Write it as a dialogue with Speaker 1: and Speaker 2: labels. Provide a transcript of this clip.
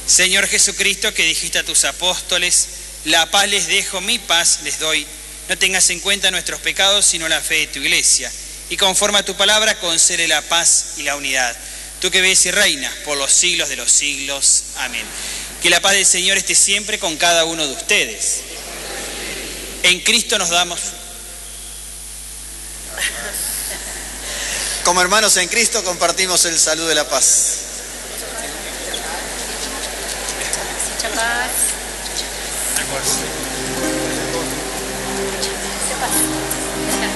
Speaker 1: Señor Jesucristo, que dijiste a tus apóstoles, la paz les dejo, mi paz les doy. No tengas en cuenta nuestros pecados, sino la fe de tu iglesia. Y conforme a tu palabra, concede la paz y la unidad. Tú que ves y reinas por los siglos de los siglos. Amén. Que la paz del Señor esté siempre con cada uno de ustedes. En Cristo nos damos.
Speaker 2: Como hermanos en Cristo compartimos el saludo de la paz.
Speaker 3: Mucha paz. Mucha paz.